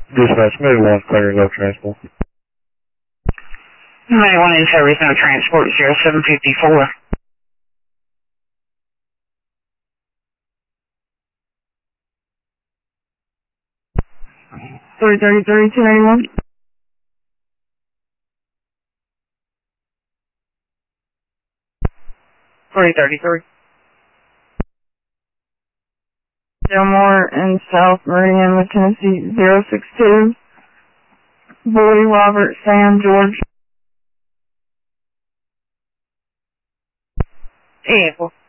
Dispatch, May 1 clear, no transport. May 1 in service, no transport, 0754. Three 281. Delmore and South Meridian, Tennessee, 062. Boy, Robert, Sam, George. Vehicle.